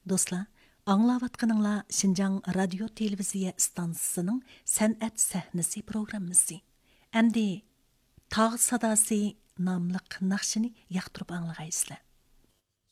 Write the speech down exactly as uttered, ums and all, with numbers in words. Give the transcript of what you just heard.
Dostlar, аңлаватқаныңlar Шинжаң радио телевизия станциясының сәнәт сәхнесі программасы. Әмді Тағы садасы намлық нақшыны яқтырып аңлағайсызlar.